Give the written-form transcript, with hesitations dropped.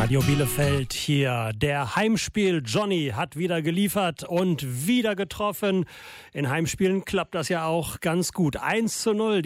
Radio Bielefeld hier. Der Heimspiel Johnny hat wieder geliefert und wieder getroffen. In Heimspielen klappt das ja auch ganz gut. 1:0.